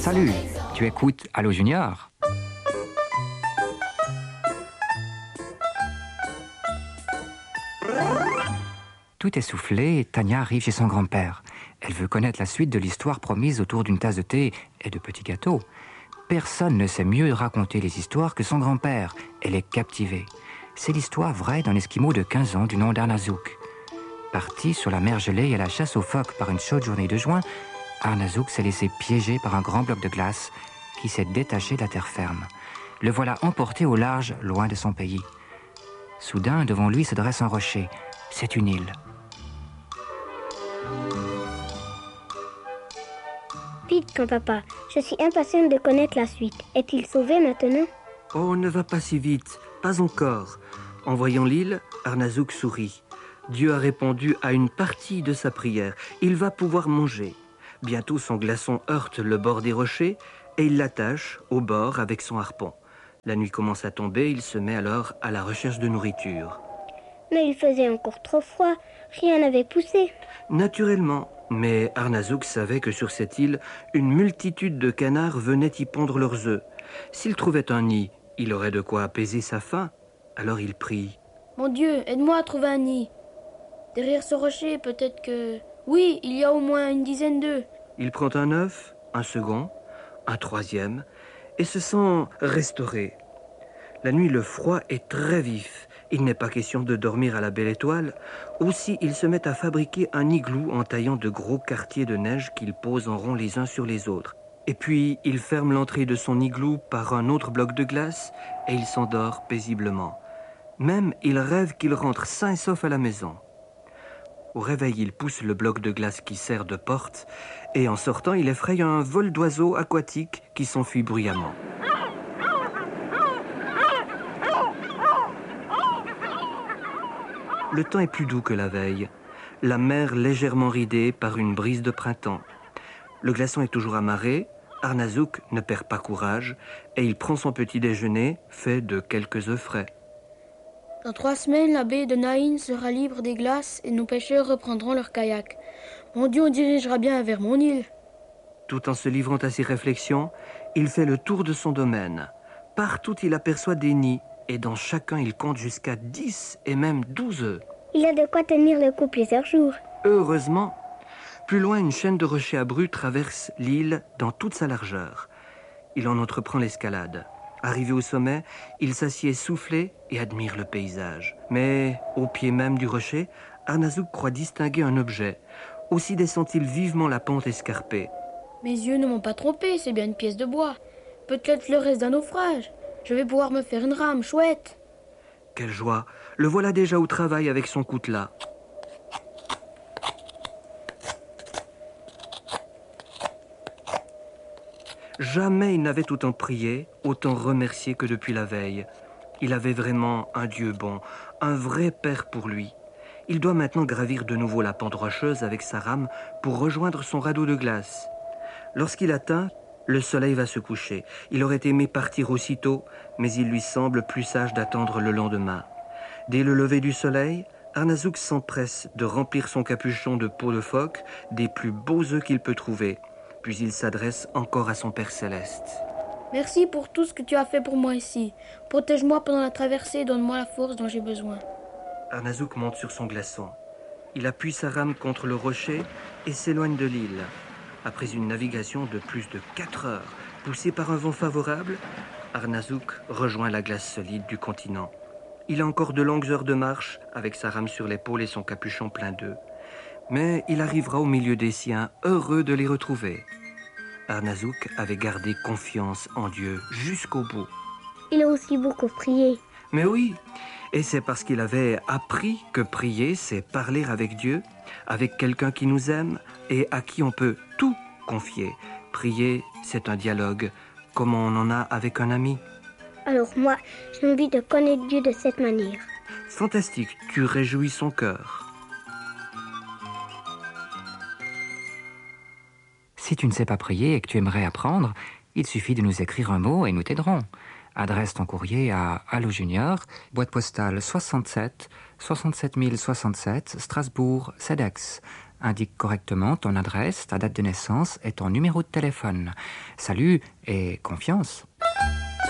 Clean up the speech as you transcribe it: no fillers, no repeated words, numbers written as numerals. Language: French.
Salut, tu écoutes Allo Junior? Tout essoufflé, Tania arrive chez son grand-père. Elle veut connaître la suite de l'histoire promise autour d'une tasse de thé et de petits gâteaux. Personne ne sait mieux raconter les histoires que son grand-père. Elle est captivée. C'est l'histoire vraie d'un Esquimau de 15 ans du nom d'Arnazouk. Parti sur la mer gelée et à la chasse aux phoques par une chaude journée de juin, Arnazouk s'est laissé piéger par un grand bloc de glace qui s'est détaché de la terre ferme. Le voilà emporté au large, loin de son pays. Soudain, devant lui se dresse un rocher. C'est une île. Vite, grand-papa, je suis impatiente de connaître la suite. Est-il sauvé maintenant? Oh, ne va pas si vite, pas encore. En voyant l'île, Arnazouk sourit. Dieu a répondu à une partie de sa prière. Il va pouvoir manger. Bientôt, son glaçon heurte le bord des rochers et il l'attache au bord avec son harpon. La nuit commence à tomber, il se met alors à la recherche de nourriture. Mais il faisait encore trop froid, rien n'avait poussé. Naturellement, mais Arnazouk savait que sur cette île, une multitude de canards venaient y pondre leurs œufs. S'il trouvait un nid, il aurait de quoi apaiser sa faim. Alors il prie. Mon Dieu, aide-moi à trouver un nid. Derrière ce rocher, peut-être que... Oui, il y a au moins une dizaine d'œufs. Il prend un œuf, un second, un troisième, et se sent restauré. La nuit, le froid est très vif. Il n'est pas question de dormir à la belle étoile. Aussi, il se met à fabriquer un igloo en taillant de gros quartiers de neige qu'il pose en rond les uns sur les autres. Et puis, il ferme l'entrée de son igloo par un autre bloc de glace et il s'endort paisiblement. Même, il rêve qu'il rentre sain et sauf à la maison. Au réveil, il pousse le bloc de glace qui sert de porte et en sortant, il effraie un vol d'oiseaux aquatiques qui s'enfuit bruyamment. Le temps est plus doux que la veille. La mer légèrement ridée par une brise de printemps. Le glaçon est toujours amarré. Arnazouk ne perd pas courage et il prend son petit déjeuner fait de quelques œufs frais. Dans 3 semaines, la baie de Naïn sera libre des glaces et nos pêcheurs reprendront leurs kayaks. Mon Dieu, on dirigera bien vers mon île. Tout en se livrant à ses réflexions, il fait le tour de son domaine. Partout, il aperçoit des nids et dans chacun, il compte jusqu'à 10 et même 12 œufs. Il a de quoi tenir le coup plusieurs jours. Heureusement. Plus loin, une chaîne de rochers abrupts traverse l'île dans toute sa largeur. Il en entreprend l'escalade. Arrivé au sommet, il s'assied essoufflé et admire le paysage. Mais au pied même du rocher, Arnazouk croit distinguer un objet. Aussi descend-il vivement la pente escarpée. Mes yeux ne m'ont pas trompé, c'est bien une pièce de bois. Peut-être le reste d'un naufrage. Je vais pouvoir me faire une rame, chouette. Quelle joie! Le voilà déjà au travail avec son coutelas. Jamais il n'avait autant prié, autant remercié que depuis la veille. Il avait vraiment un Dieu bon, un vrai Père pour lui. Il doit maintenant gravir de nouveau la pente rocheuse avec sa rame pour rejoindre son radeau de glace. Lorsqu'il atteint, le soleil va se coucher. Il aurait aimé partir aussitôt, mais il lui semble plus sage d'attendre le lendemain. Dès le lever du soleil, Arnazouk s'empresse de remplir son capuchon de peau de phoque des plus beaux œufs qu'il peut trouver. Puis il s'adresse encore à son Père céleste. Merci pour tout ce que tu as fait pour moi ici. Protège-moi pendant la traversée et donne-moi la force dont j'ai besoin. Arnazouk monte sur son glaçon. Il appuie sa rame contre le rocher et s'éloigne de l'île. Après une navigation de plus de 4 heures, poussé par un vent favorable, Arnazouk rejoint la glace solide du continent. Il a encore de longues heures de marche, avec sa rame sur l'épaule et son capuchon plein d'œufs. Mais il arrivera au milieu des siens, heureux de les retrouver. Arnazouk avait gardé confiance en Dieu jusqu'au bout. Il a aussi beaucoup prié. Mais oui, et c'est parce qu'il avait appris que prier, c'est parler avec Dieu, avec quelqu'un qui nous aime et à qui on peut tout confier. Prier, c'est un dialogue, comme on en a avec un ami. Alors moi, j'ai envie de connaître Dieu de cette manière. Fantastique, tu réjouis son cœur. Si tu ne sais pas prier et que tu aimerais apprendre, il suffit de nous écrire un mot et nous t'aiderons. Adresse ton courrier à Allo Junior, boîte postale 67 067, Strasbourg, CEDEX. Indique correctement ton adresse, ta date de naissance et ton numéro de téléphone. Salut et confiance.